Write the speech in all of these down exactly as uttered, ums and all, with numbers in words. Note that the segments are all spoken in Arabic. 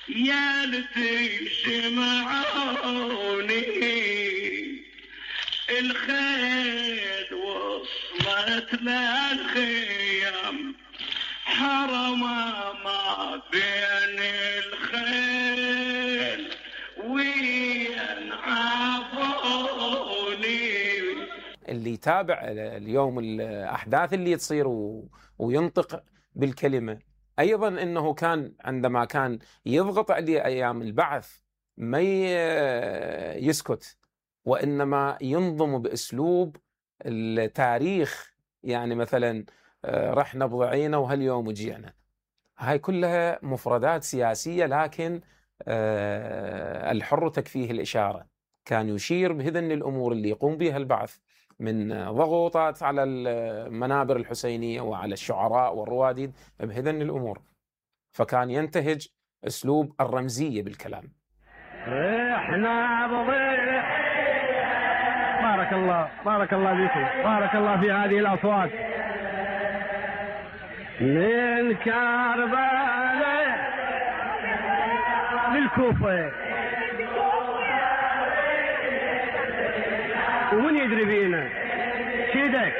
يا لتجمعوني الخيل وصلت للخيام حرم ما بين الخيل وينعفوني. اللي يتابع اليوم الأحداث اللي تصير وينطق بالكلمة، أيضا أنه كان عندما كان يضغط عليه أيام البعث ما يسكت، وإنما ينظم بأسلوب التاريخ. يعني مثلا رحنا بضعينا وهاليوم جيعنا، هاي كلها مفردات سياسية، لكن الحر تكفيه الإشارة. كان يشير بهذن الأمور اللي يقوم بها البعث من ضغوطات على المنابر الحسينية وعلى الشعراء والرواديد بهذن الأمور، فكان ينتهج أسلوب الرمزية بالكلام. احنا بضيع. بارك الله بارك الله فيكم، بارك الله في هذه الأصوات من كربلاء للكوفة، ومن يدري بينا شيدك.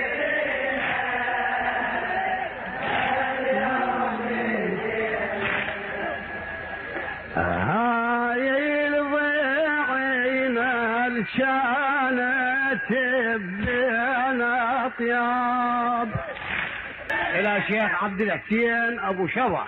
هاي الضيعين الشانت بنا اطياب الى شيخ عبد الحسين ابو شبع.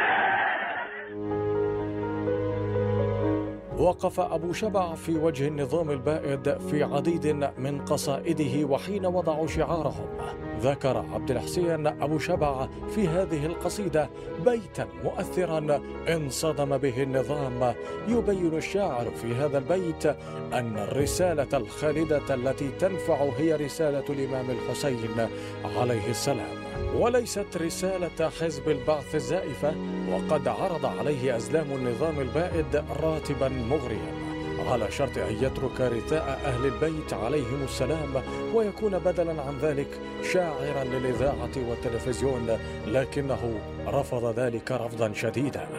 وقف أبو شبع في وجه النظام البائد في عديد من قصائده، وحين وضعوا شعارهم ذكر عبد الحسين أبو شبع في هذه القصيدة بيتا مؤثرا انصدم به النظام، يبين الشاعر في هذا البيت أن الرسالة الخالدة التي تنفع هي رسالة الإمام الحسين عليه السلام، وليست رسالة حزب البعث الزائفة. وقد عرض عليه أزلام النظام البائد راتبا مغريا على شرط أن يترك رثاء أهل البيت عليهم السلام ويكون بدلا عن ذلك شاعرا للإذاعة والتلفزيون، لكنه رفض ذلك رفضا شديدا.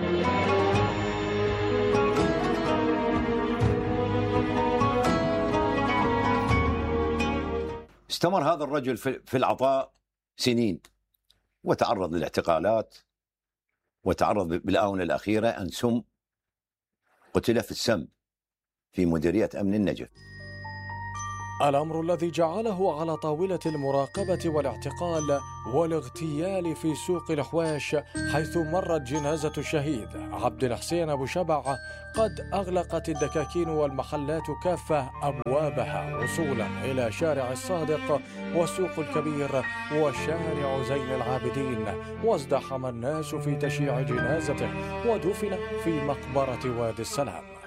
استمر هذا الرجل في العطاء سنين، وتعرض للاعتقالات، وتعرض بالآونة الأخيرة أن سم قتل في السم في مديرية أمن النجف. الأمر الذي جعله على طاولة المراقبة والاعتقال والاغتيال في سوق الحواش حيث مرت جنازة الشهيد عبد الحسين أبو شبع قد أغلقت الدكاكين والمحلات كافة أبوابها وصولا إلى شارع الصادق والسوق الكبير وشارع زين العابدين، وازدحم الناس في تشييع جنازته ودفن في مقبرة وادي السلام.